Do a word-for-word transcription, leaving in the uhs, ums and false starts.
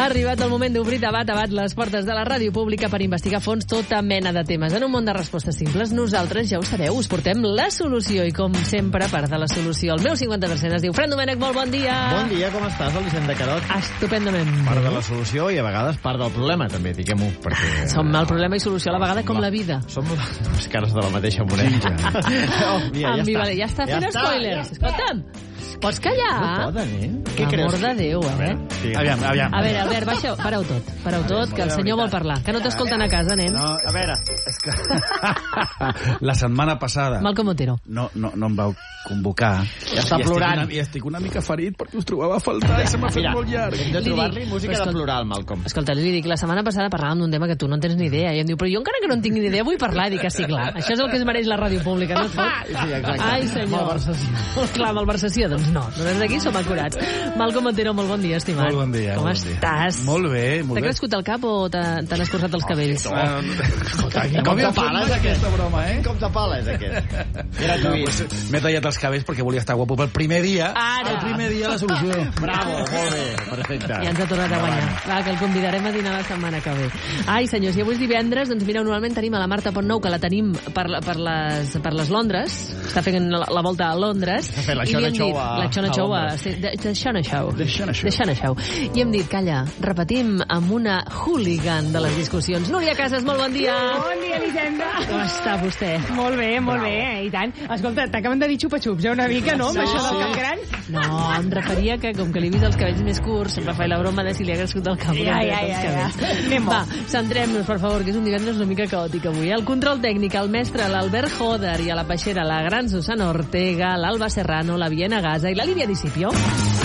Ha arribat el moment d'obrir de bat a bat les portes de la ràdio pública per investigar a fons tota mena de temes. En un món de respostes simples, nosaltres, ja ho sabeu, us portem la solució. I com sempre, part de la solució, el meu cinquanta per cent es diu Fran Domènech, molt bon dia. Bon dia, com estàs, el Vicent de Carot? Estupendament. Part de la solució i a vegades part del problema, també, diguem-ho. Perquè... Som el problema i solució a la vegada, com la vida. Som les cares de la mateixa moneda. Oh, mira, ja, està. ja està fent ja spoilers. Està, Escolta'm, ja. Pots callar? No poden, eh? Què creus? Amor de Déu, eh? Sí. Aviam, aviam. A veure, Albert, baixa, pareu tot, pareu tot, que el senyor vol parlar. Que no t'escolten a casa, nens. No, a veure, és que... La setmana passada... Malcom Otero. No, no, no em vau convocar. Ja està I plorant. Estic una, I estic una mica ferit perquè us trobava a faltar i se m'ha fet molt llarg. Hem de trobar-li música escolta, de plorar, Malcom. Escolta, li dic, la setmana passada parlàvem d'un tema que tu no en tens ni idea. I em diu, però jo encara que no en tinc ni idea vull parlar. I dic que sí, clar. Això és el que es mereix la ràdio pública, no et fot? Sí, exacte. Ai, senyor. Malversació. Clar, malversació, doncs no. Nosaltres aquí som acurats. Malcom Otero, molt bon dia, estimat. Molt bon dia. Com bon estàs? Dia. Molt bé, molt bé. T'ha crescut el cap o t'han escurçat els cabells? Oh, escolta, com de pala és aquesta broma, eh? Com de pala és aquest? Gratuït. No, M'he tallat els cabells perquè volia estar guapo pel primer dia. Ara. El primer dia la solució. Bravo, molt bé, perfecte. Ja ens ha tornat a guanyar. Va, que el convidarem a dinar la setmana que ve. Ai, senyors, i avui és divendres, doncs mira, normalment tenim a la Marta Pontnou, que la tenim per, per, les, per les Londres, està fent la, la volta a Londres. Està fent la i Xona hem Show dit, a, la Xona a Show, a, Londres. sí, de, de Xona Show. De Xona Show. De Xona Show. I hem dit, calla, repetim amb una hooligan de les discussions. Núria Casas, molt bon dia. Bon dia, Elisenda. Com està vostè? Molt bé, molt Bravo. bé, i tant. Escolta, t'acaben de dir xupa-xups, ja una mica, no? Amb No, això del sí. cap gran. No, em referia que, com que li he vist els cabells més curts, sempre faig la broma de si li ha crescut el cap. Ja, ja, ja, ja. Anem-ho. Va, centrem-nos, per favor, que és un divendres una mica caòtic avui. El control tècnic, el mestre, l'Albert Joder, i a la peixera, la gran Susana Ortega, l'Alba Serrano, la Viena Gaza i la Lídia Discipio.